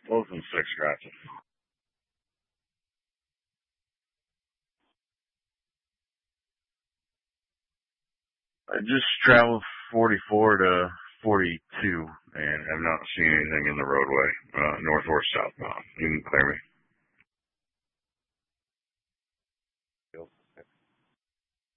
Both of them 6 scratches. I just traveled 44 to 42 and have not seen anything in the roadway, north or southbound. You can clear me.